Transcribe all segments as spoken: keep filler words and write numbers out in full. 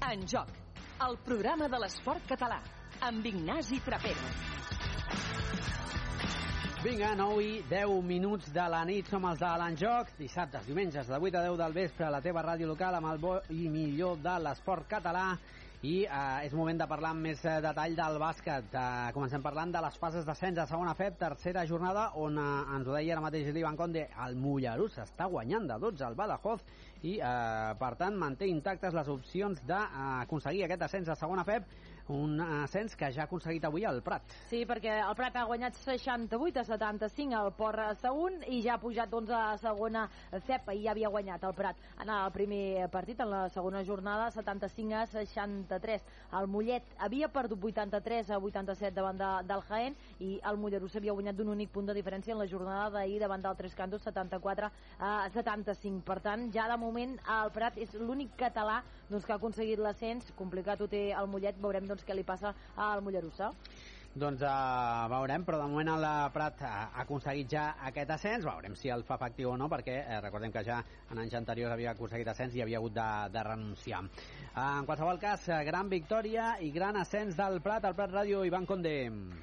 En Joc, el programa de l'esport català, amb Ignasi Trapero. Vinga, nou i deu minuts de la nit, som els de l'En Joc, dissabtes, diumenges, de vuit a deu del vespre, a la teva ràdio local, amb el bo i millor de l'esport català. I eh, és moment de parlar amb més eh, detall del bàsquet. Eh, comencem parlant de les fases d'ascens a segona F E B, tercera jornada, on eh, ens ho deia ara mateix l'Ivan Conde, el Mollerussa està guanyant de dotze al Badajoz i, eh, per tant, manté intactes les opcions d'aconseguir eh, aquest ascens a segona F E B, un ascens que ja ha aconseguit avui el Prat. Sí, perquè el Prat ha guanyat seixanta-vuit a setanta-cinc al Port Sagunt i ja ha pujat doncs, a segona F E B, i ja havia guanyat el Prat en el primer partit, en la segona jornada, setanta-cinc a seixanta-tres. El Mollet havia perdut vuitanta-tres a vuitanta-set davant de, del Jaén, i el Mollerussa havia guanyat d'un únic punt de diferència en la jornada d'ahir davant del Tres Cantos, setanta-quatre a setanta-cinc. Per tant, ja de moment el Prat és l'únic català doncs, que ha aconseguit l'ascens. Complicat ho té el Mollet, veurem doncs, què li passa al Mollerussa. Doncs uh, veurem, però de moment el Prat ha aconseguit ja aquest ascens, veurem si el fa efectiu o no, perquè eh, recordem que ja en anys anteriors havia aconseguit ascens i havia hagut de, de renunciar. Uh, en qualsevol cas, gran victòria i gran ascens del Prat. Al Prat Ràdio, Ivan Conde.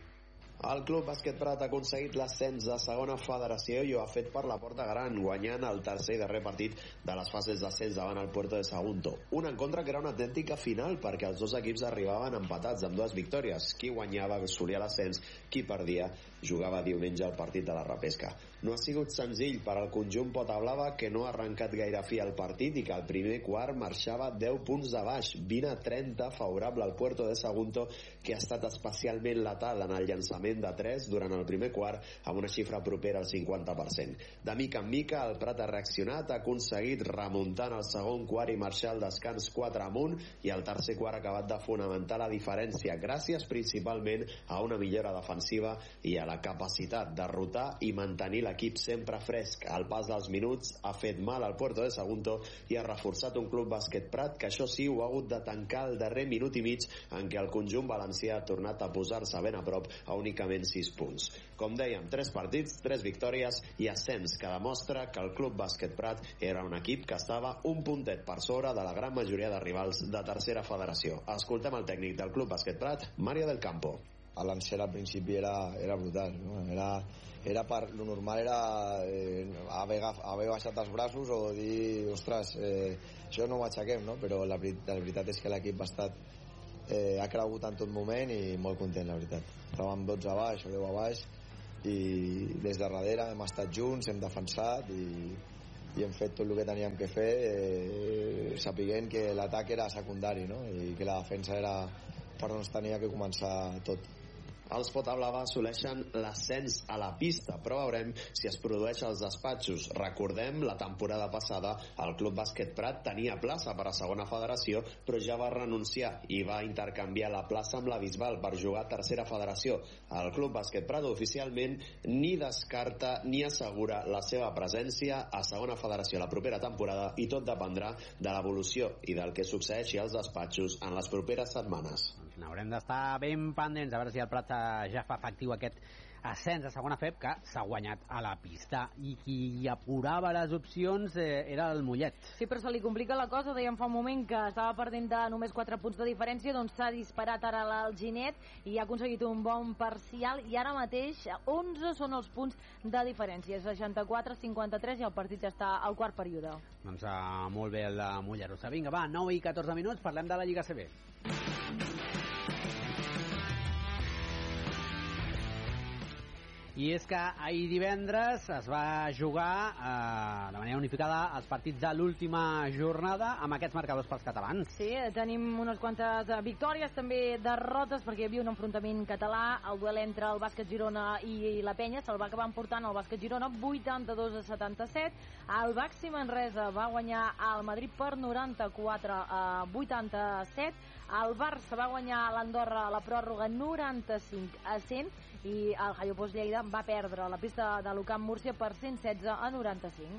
El Club Bàsquet Prat ha aconseguit l'ascens de segona federació i ho ha fet per la porta gran, guanyant el tercer i darrer partit de les fases d'ascens davant el Puerto de Sagunto. Un encontre que era una autèntica final, perquè els dos equips arribaven empatats amb dues victòries. Qui guanyava assolia l'ascens, qui perdia jugava diumenge el partit de la repesca. No ha sigut senzill per al conjunt Potablava, que no ha arrencat gaire fi al partit i que al primer quart marxava deu punts de baix, vint a trenta, favorable al Puerto de Sagunto, que ha estat especialment letal en el llançament de tres durant el primer quart, amb una xifra propera al cinquanta per cent. De mica en mica el Prat ha reaccionat, ha aconseguit remuntar en el segon quart i marxar al descans quatre amunt, i el tercer quart ha acabat de fonamentar la diferència, gràcies principalment a una millora defensiva i a la capacitat de rotar i mantenir l'equip sempre fresc. El pas dels minuts ha fet mal al Puerto de Sagunto i ha reforçat un Club Bàsquet Prat que, això sí, ho ha hagut de tancar el darrer minut i mig, en què el conjunt valencià ha tornat a posar-se ben a prop a únicament sis punts. Com dèiem, tres partits, tres victòries i ascens, que demostra que el Club Bàsquet Prat era un equip que estava un puntet per sobre de la gran majoria de rivals de tercera federació. Escoltem el tècnic del Club Bàsquet Prat, Mario del Campo. L'encert al principi era, era brutal, no? Era, era per, lo normal era eh, haver, haver baixat els braços o dir, ostres, eh, això no ho aixequem, no? Però la, la veritat és que l'equip ha estat eh, ha cregut en tot moment i molt content, la veritat. Estàvem dotze a baix o deu a baix i des de darrere hem estat junts, hem defensat i, i hem fet tot el que teníem que fer, eh, sapiguent que l'atac era secundari, no? I que la defensa era per on es tenia que començar tot. Els Potablava assoleixen l'ascens a la pista, però veurem si es produeix als despatxos. Recordem, la temporada passada el Club Bàsquet Prat tenia plaça per a segona federació, però ja va renunciar i va intercanviar la plaça amb la Bisbal per jugar a tercera federació. El Club Bàsquet Prat oficialment ni descarta ni assegura la seva presència a segona federació la propera temporada, i tot dependrà de l'evolució i del que succeeixi als despatxos en les properes setmanes. N'haurem d'estar ben pendents a veure si el Prat ja fa efectiu aquest ascens a segona F E B, que s'ha guanyat a la pista, i qui apurava les opcions eh, era el Mollet. Sí, però se li complica la cosa. Dèiem fa un moment que estava perdent de només quatre punts de diferència, doncs s'ha disparat ara l'Alginet i ha aconseguit un bon parcial, i ara mateix onze són els punts de diferència, seixanta-quatre a cinquanta-tres, i el partit ja està al quart període. Doncs uh, molt bé el Mollerussa. Vinga, va, nou i catorze minuts, parlem de la Lliga C B. I és que ahir divendres es va jugar eh, de manera unificada els partits de l'última jornada amb aquests marcadors pels catalans. Sí, tenim unes quantes victòries, també derrotes, perquè hi havia un enfrontament català, el duel entre el Bàsquet Girona i la Penya. Se'l va acabar emportant el Bàsquet Girona vuitanta-dos a setanta-set. El Baxi Manresa va guanyar al Madrid per noranta-quatre a vuitanta-set. El Barça va guanyar l'Andorra a la pròrroga noranta-cinc a cent, i el Jaiopos Lleida va perdre la pista de l'U Camp Múrcia per cent setze a noranta-cinc.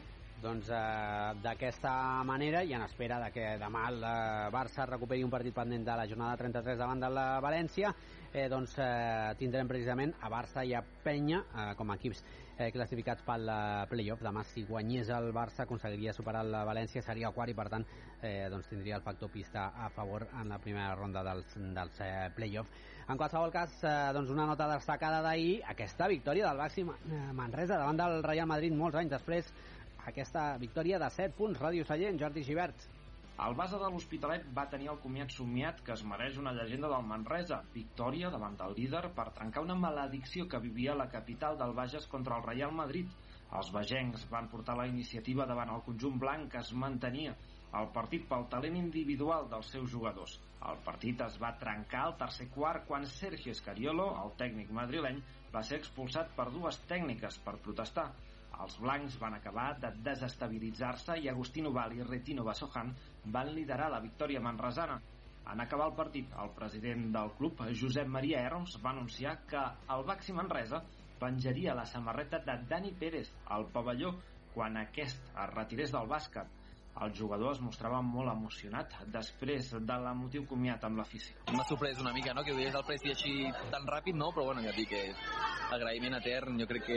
doncs eh, d'aquesta manera, i en espera de que demà el eh, Barça recuperi un partit pendent de la jornada trenta-tres davant de la València, eh, doncs eh, tindrem precisament a Barça i a Penya eh, com a equips eh, classificats pel eh, play-off. Demà, si guanyés el Barça, aconseguiria superar la València, seria el quart i per tant eh, doncs tindria el factor pista a favor en la primera ronda dels, dels eh, play-off. En qualsevol cas, eh, doncs una nota destacada d'ahir, aquesta victòria del Baxi Manresa davant del Real Madrid molts anys després, aquesta victòria de set punts. Ràdio Sallent, Jordi Gibert. El base de l'Hospitalet va tenir el comiat somiat que es mereix una llegenda del Manresa. Victòria davant del líder per trencar una maledicció que vivia la capital del Bages contra el Real Madrid. Els bagencs van portar la iniciativa davant el conjunt blanc, que es mantenia el partit pel talent individual dels seus jugadors. El partit es va trencar al tercer quart quan Sergio Scariolo, el tècnic madrileny, va ser expulsat per dues tècniques per protestar. Els blancs van acabar de desestabilitzar-se i Agustino Val i Retino Basojan van liderar la victòria manresana. En acabar el partit, el president del club, Josep Maria Herms, va anunciar que el Baxi Manresa penjaria la samarreta de Dani Pérez al pavelló quan aquest es retirés del bàsquet. El jugador es mostrava molt emocionat després de l'emotiu comiat amb l'afició. M'ha sorprès una mica, no?, que ho digués el Presti així tan ràpid, no? Però bueno, ja et dic que agraïment etern. Jo crec que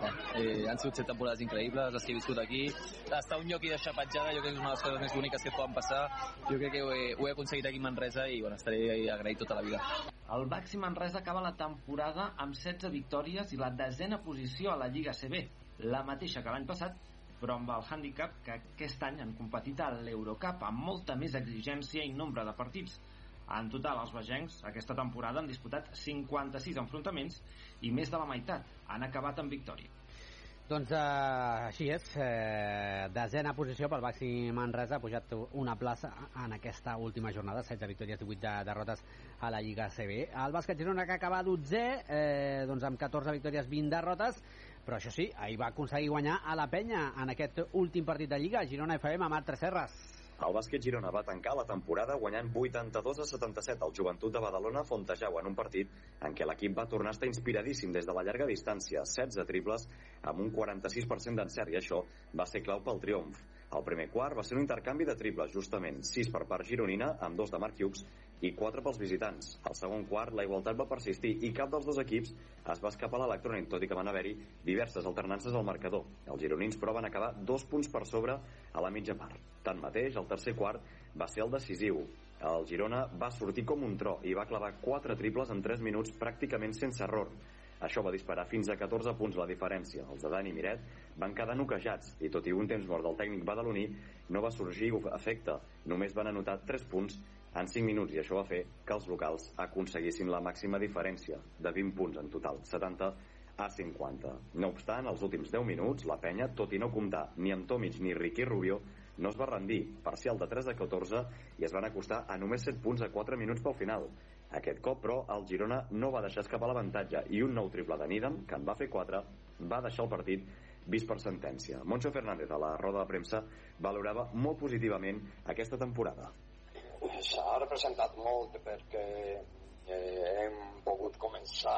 eh, han sigut set temporades increïbles, les que he viscut aquí. Estar un lloc i deixar petjada, jo crec que és una de les coses més boniques que et poden passar. Jo crec que ho he, ho he aconseguit aquí a Manresa i bueno, estaré agraït tota la vida. El Baxi Manresa acaba la temporada amb setze victòries i la desena posició a la Lliga A C B, la mateixa que l'any passat, però amb el hàndicap que aquest any han competit a l'Eurocup amb molta més exigència i nombre de partits. En total, els bagencs aquesta temporada han disputat cinquanta-sis enfrontaments i més de la meitat han acabat en victòria. Doncs eh, així és, eh, desena posició pel Baxi Manresa, ha pujat una plaça en aquesta última jornada, setze victòries, divuit de derrotes a la Lliga A C B. El bàsquet Girona, que acaba dotzè, eh, doncs amb catorze victòries, vint derrotes, però això sí, ahir va aconseguir guanyar a la Penya en aquest últim partit de Lliga. Girona F M, Marc Tresserras. El bàsquet Girona va tancar la temporada guanyant vuitanta-dos a setanta-set al Joventut de Badalona Fontejau en un partit en què l'equip va tornar a estar inspiradíssim des de la llarga distància, setze triples amb un quaranta-sis per cent d'encert, i això va ser clau pel triomf. El primer quart va ser un intercanvi de triples, justament, sis per part gironina, amb dos de Marc Hughes i quatre pels visitants. Al segon quart, la igualtat va persistir i cap dels dos equips es va escapar a l'electrònic, tot i que van haver-hi diverses alternances al marcador. Els gironins, però, van acabar dos punts per sobre a la mitja part. Tanmateix, el tercer quart va ser el decisiu. El Girona va sortir com un tro i va clavar quatre triples en tres minuts pràcticament sense error. Això va disparar fins a catorze punts la diferència. Els de Dani Miret van quedar noquejats i, tot i un temps mort del tècnic badaloní, no va sorgir efecte. Només van anotar tres punts en cinc minuts i això va fer que els locals aconseguissin la màxima diferència de vint punts en total, setanta a cinquanta. No obstant, els últims deu minuts, la Penya, tot i no comptar ni amb Tomic ni Riqui Rubio, no es va rendir, parcial de tres a catorze, i es van acostar a només set punts a quatre minuts pel final. Aquest cop, però, el Girona no va deixar escapar l'avantatge i un nou triple de Nidam, que en va fer quatre, va deixar el partit vist per sentència. Moncho Fernández, a la roda de premsa, valorava molt positivament aquesta temporada. S'ha representat molt perquè eh, hem pogut començar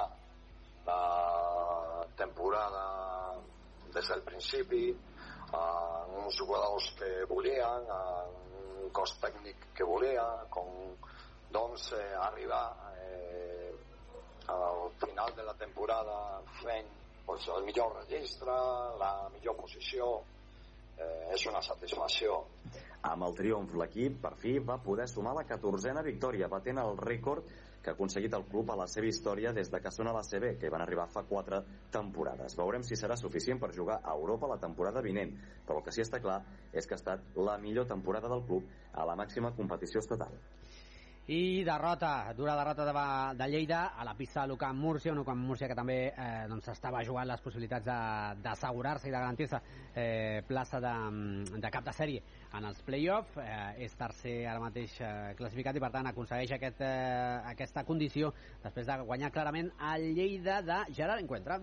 la temporada des del principi amb uns jugadors que volien, amb un cos tècnic que volia, com doncs eh, arribar eh, al final de la temporada fent pues, el millor registre, la millor posició. Eh, és una satisfacció. Amb el triomf, l'equip per fi va poder sumar la catorzena victòria, batent el rècord que ha aconseguit el club a la seva història des de que són a l'A C B, que van arribar fa quatre temporades. Veurem si serà suficient per jugar a Europa la temporada vinent, però el que sí està clar és que ha estat la millor temporada del club a la màxima competició estatal. I derrota, dura derrota de, de Lleida a la pista de l'Ucamp Múrcia, un Ucamp Múrcia que també eh, doncs estava jugant les possibilitats d'assegurar-se i de garantir-se eh, plaça de, de cap de sèrie en els play-off. Eh, és tercer ara mateix eh, classificat i per tant aconsegueix aquest, eh, aquesta condició després de guanyar clarament el Lleida de Gerard Encuentra.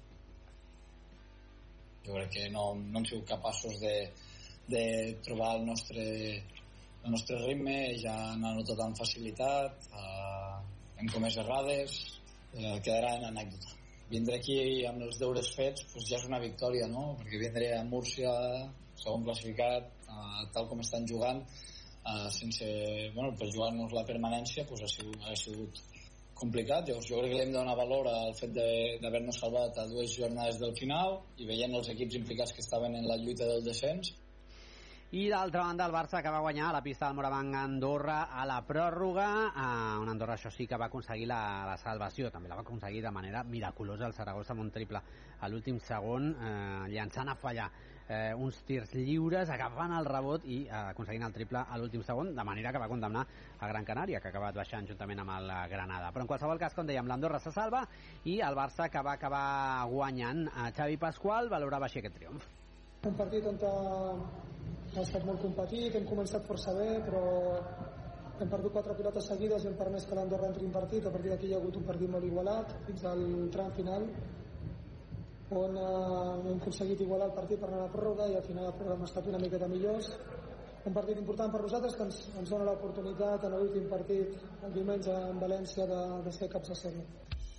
Jo crec que no, no hem sigut capaços de, de trobar el nostre el nostre ritme, ja han anotat amb facilitat, eh, hem comès errades, eh, quedarà en anècdota. Vindre aquí amb els deures fets pues ja és una victòria, no? Perquè vindre a Múrcia segon classificat, uh, tal com estan jugant, uh, sense, bueno, per jugar-nos la permanència, pues ha sigut, ha sigut complicat. Llavors, jo crec que li hem de donar valor al fet d'haver-nos salvat a dues jornades del final i veient els equips implicats que estaven en la lluita del descens. I d'altra banda el Barça, que va guanyar a la pista del Morabanc Andorra a la pròrroga, eh, una Andorra això sí que va aconseguir la, la salvació, també la va aconseguir de manera miraculosa el Saragossa amb un triple a l'últim segon, eh, llançant a fallar eh, uns tirs lliures, agafant el rebot i eh, aconseguint el triple a l'últim segon, de manera que va condemnar a Gran Canària, que ha acabat baixant juntament amb el Granada. Però en qualsevol cas, com dèiem, l'Andorra se salva i el Barça, que va acabar guanyant. A Xavi Pasqual valorava així aquest triomf. Un partit on ha estat molt competit, hem començat força bé, però hem perdut quatre pilotes seguides i hem permès que l'Andorra entri en partit. A partir d'aquí hi ha hagut un partit molt igualat fins al tram final, on eh, hem aconseguit igualar el partit per anar a la pròrroga i al final la pròrroga hem estat una miqueta millors. Un partit important per nosaltres que ens, ens dona l'oportunitat en l'últim partit el diumenge en València de, de ser caps de sèrie.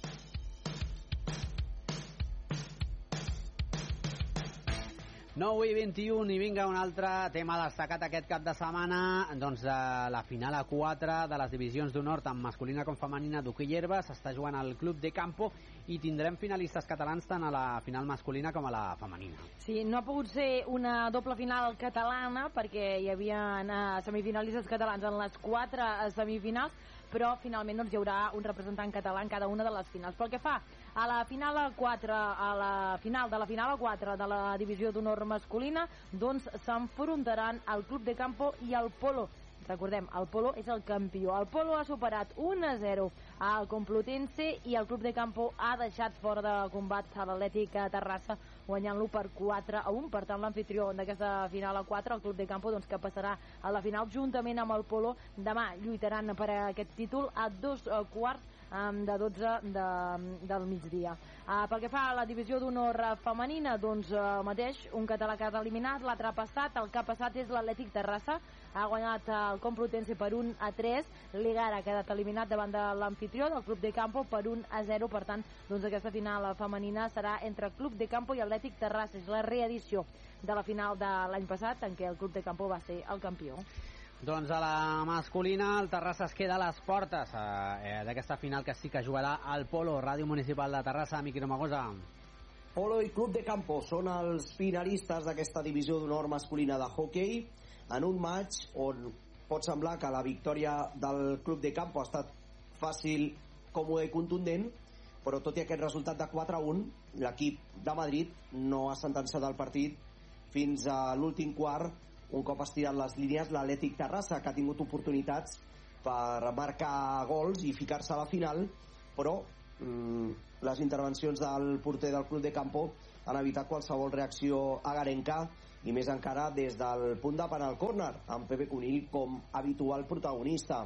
nou i vint-i-un i vinga un altre tema destacat aquest cap de setmana, doncs de la final a quatre de les divisions d'honor tant masculina com femenina d'hoquei herba s'està jugant al Club de Campo i tindrem finalistes catalans tant a la final masculina com a la femenina. Sí, no ha pogut ser una doble final catalana perquè hi havia uh, semifinalistes catalans en les quatre semifinals, però finalment doncs, hi haurà un representant català en cada una de les finals. Pel que fa a la final a quatre, a la final de la final a quatre de la divisió d'honor masculina, doncs s'enfrontaran el Club de Campo i el Polo. Recordem, el Polo és el campió. El Polo ha superat un a zero al Complutense i el Club de Campo ha deixat fora de combat a l'Atlètic Terrassa, guanyant-lo per quatre a un. Per tant, l'anfitrió d'aquesta final a quatre, el Club de Campo, doncs, que passarà a la final juntament amb el Polo. Demà lluitaran per aquest títol a dos quarts de dotze de, del migdia. Uh, pel que fa a la divisió d'honor femenina, doncs uh, mateix, un català que ha eliminat, l'altre passat, el que ha passat és l'Atlètic Terrassa, ha guanyat el Complutense per un a tres, l'Egara ha quedat eliminat davant de l'anfitrió del Club de Campo per un a zero, per tant, doncs aquesta final femenina serà entre Club de Campo i Atlètic Terrassa, és la reedició de la final de l'any passat en què el Club de Campo va ser el campió. Doncs a la masculina el Terrassa es queda a les portes eh, d'aquesta final que sí que jugarà al Polo, Ràdio Municipal de Terrassa. Miqui Romagosa. Polo i Club de Campo són els finalistes d'aquesta divisió d'honor masculina de hoquei en un match on pot semblar que la victòria del Club de Campo ha estat fàcil, còmode i contundent, però tot i aquest resultat de quatre a un, l'equip de Madrid no ha sentenciat el partit fins a l'últim quart. Un cop estirat les línies, l'Atlètic Terrassa, que ha tingut oportunitats per marcar gols i ficar-se a la final, però mm, les intervencions del porter del Club de Campo han evitat qualsevol reacció agarenca, i més encara des del punt de penal córner, amb Pepe Conill com habitual protagonista.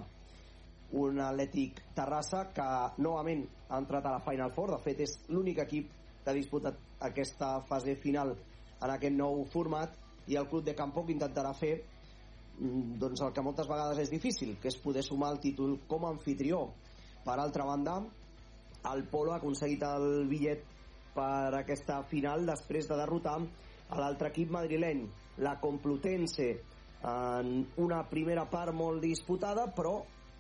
Un Atlètic Terrassa que novament ha entrat a la Final Four. De fet, és l'únic equip que ha disputat aquesta fase final en aquest nou format, i el Club de Campo que intentarà fer doncs el que moltes vegades és difícil, que és poder sumar el títol com a anfitrió. Per altra banda, el Polo ha aconseguit el bitllet per aquesta final després de derrotar a l'altre equip madrileny, la Complutense, en una primera part molt disputada, però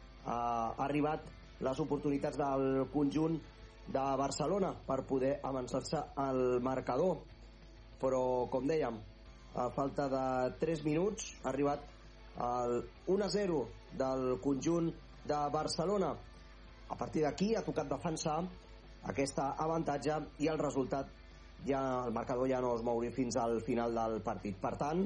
ha arribat les oportunitats del conjunt de Barcelona per poder avançar-se al marcador, però com dèiem, a falta de tres minuts ha arribat el un a zero del conjunt de Barcelona. A partir d'aquí ha tocat defensar aquest avantatge i el resultat, ja el marcador ja no es mourà fins al final del partit. Per tant,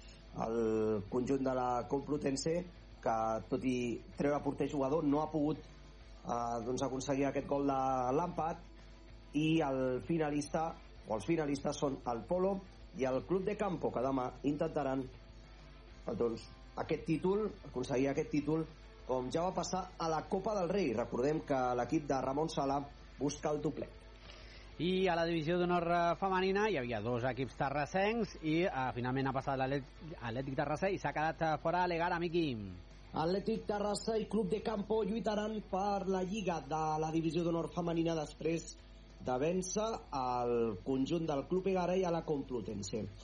el conjunt de la Complutense, que tot i treure porter jugador no ha pogut eh, doncs aconseguir aquest gol de l'empat, i el finalista o els finalistes són el Polo i el Club de Campo, que demà intentaran doncs, aquest títol, aconseguir aquest títol, com ja va passar a la Copa del Rei. Recordem que l'equip de Ramon Sala busca el doblet. I a la divisió d'honor femenina hi havia dos equips terrassencs i eh, finalment ha passat l'Atlètic Terrassa i s'ha quedat fora l'Egara. Miqui. Atlètic Terrassa i Club de Campo lluitaran per la lliga de la divisió d'honor femenina després de vèncer al conjunt del Club Egara i a la Complutense.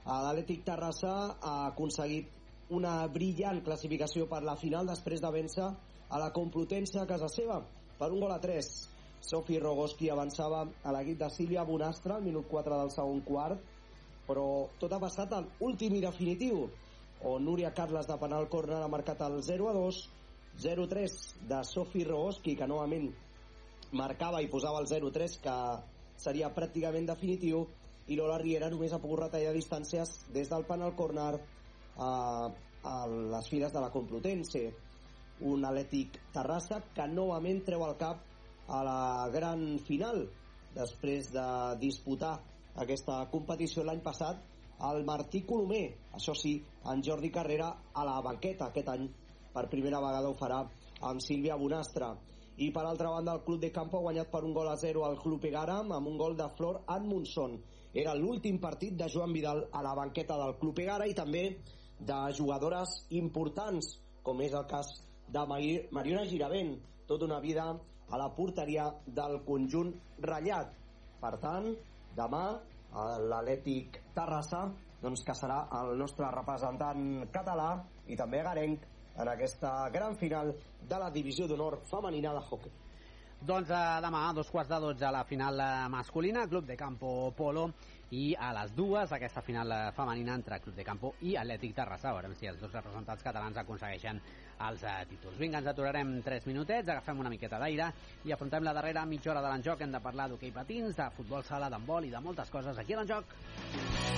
l'Atlètic Terrassa ha aconseguit una brillant classificació per la final després de vèncer a la Complutense a casa seva per un gol a tres. Sofi Rogoski avançava a l'equip de Sílvia Bonastre al minut quatre del segon quart, però tot ha passat a l'últim i definitiu, on Núria Carles de penal córner ha marcat el zero a dos, zero a tres de Sofi Rogoski, que novament marcava i posava el zero a tres, que seria pràcticament definitiu, i Lola Riera només ha pogut retallar distàncies des del penal córner a, a les files de la Complutense. Un Atlètic Terrassa que novament treu el cap a la gran final després de disputar aquesta competició l'any passat al Martí Colomer, això sí, en Jordi Carrera a la banqueta. Aquest any per primera vegada ho farà amb Sílvia Bonastre. I per altra banda el Club de Campo ha guanyat per un gol a zero al Club Egaram amb un gol de Flor Admonson. Era l'últim partit de Joan Vidal a la banqueta del Club Egara i també de jugadores importants, com és el cas de Mariona Giravent, tota una vida a la porteria del conjunt ratllat. Per tant, demà l'Atlètic Terrassa, doncs, que serà el nostre representant català i també egarenc en aquesta gran final de la divisió d'honor femenina de hoquei. Doncs eh, demà a dos quarts de dotze la final masculina, Club de Campo Polo, i a les dues aquesta final femenina entre Club de Campo i Atlètic Terrassa. Veurem si els dos representants catalans aconsegueixen els eh, títols. Vinga, ens aturarem tres minutets, agafem una miqueta d'aire i afrontem la darrera mitja hora de l'enjoc. Hem de parlar d'hoquei patins, de futbol sala, d'handbol i de moltes coses aquí a l'enjoc.